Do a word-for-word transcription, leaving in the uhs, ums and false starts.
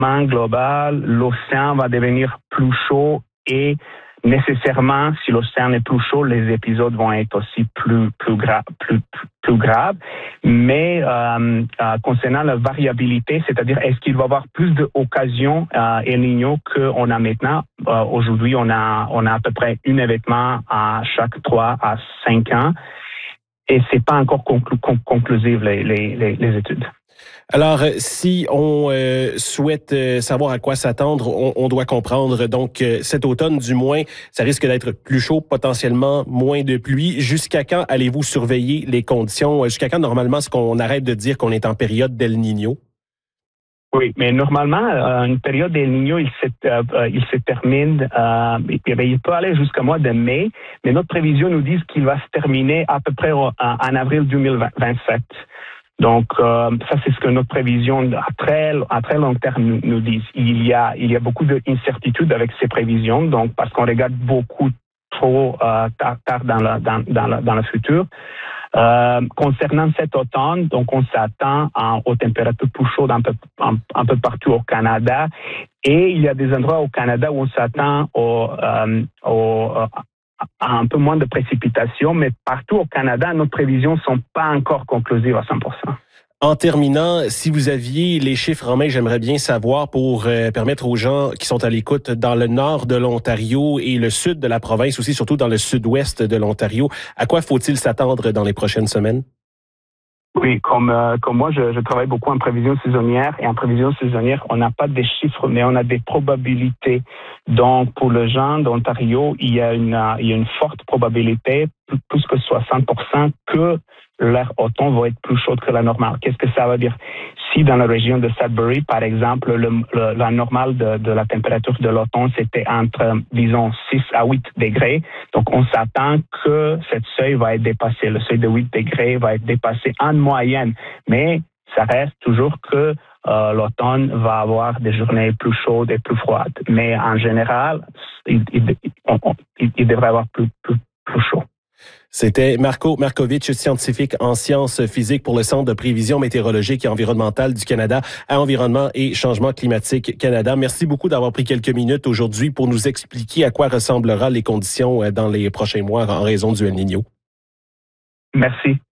global, l'océan va devenir plus chaud et nécessairement, si l'océan est plus chaud, les épisodes vont être aussi plus plus graves, plus, plus, plus graves. Mais euh, euh, concernant la variabilité, c'est-à-dire est-ce qu'il va y avoir plus d'occasions euh, El Niño qu'on a maintenant? Euh, aujourd'hui, on a on a à peu près un événement à chaque trois à cinq ans, et c'est pas encore conclu, conclusive les, les, les, les études. Alors, si on euh, souhaite euh, savoir à quoi s'attendre, on, on doit comprendre, donc, euh, cet automne, du moins, ça risque d'être plus chaud, potentiellement moins de pluie. Jusqu'à quand allez-vous surveiller les conditions? Jusqu'à quand, normalement, est-ce qu'on arrête de dire qu'on est en période d'El Niño? Oui, mais normalement, euh, une période d'El Niño, il se, euh, il se termine, euh, il peut aller jusqu'au mois de mai, mais notre prévision nous dit qu'il va se terminer à peu près en, en avril deux mille vingt-sept. Donc, euh, ça, c'est ce que notre prévision à très, à très long terme nous, nous dit. Il y a, il y a beaucoup d'incertitudes avec ces prévisions, donc, parce qu'on regarde beaucoup trop euh, tard, tard dans, le, dans, dans, le, dans le futur. Euh, concernant cet automne, donc, on s'attend à, aux températures plus chaudes un peu, un, un peu partout au Canada. Et il y a des endroits au Canada où on s'attend au, euh, au à un peu moins de précipitations, mais partout au Canada, nos prévisions ne sont pas encore conclusives à cent pour cent. En terminant, si vous aviez les chiffres en main, j'aimerais bien savoir pour euh, permettre aux gens qui sont à l'écoute dans le nord de l'Ontario et le sud de la province, aussi surtout dans le sud-ouest de l'Ontario, à quoi faut-il s'attendre dans les prochaines semaines? Oui, comme, euh, comme moi, je, je travaille beaucoup en prévision saisonnière. Et en prévision saisonnière, on n'a pas des chiffres, mais on a des probabilités. Donc, pour les gens d'Ontario, il y a une, il y a une forte probabilité, plus, plus que soixante pour cent, que l'air automne va être plus chaud que la normale. Qu'est-ce que ça veut dire? Si dans la région de Sudbury, par exemple, le, le, la normale de, de la température de l'automne, c'était entre, disons, six à huit degrés. Donc, on s'attend que cette seuil va être dépassé. Le seuil de huit degrés va être dépassé en moyenne. Mais ça reste toujours que euh, l'automne va avoir des journées plus chaudes et plus froides. Mais en général, il, il, on, il, il devrait avoir plus, plus, plus chaud. C'était Marco Markovic, scientifique en sciences physiques pour le Centre de prévision météorologique et environnementale du Canada à Environnement et Changement climatique Canada. Merci beaucoup d'avoir pris quelques minutes aujourd'hui pour nous expliquer à quoi ressemblera les conditions dans les prochains mois en raison du El Niño. Merci.